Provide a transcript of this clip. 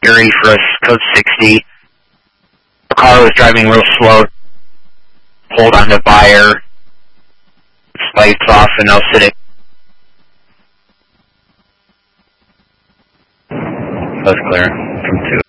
Erie for us, code 60. The car was driving real slow. Hold on to buyer. Lights off and now sitting. That's clear from 2.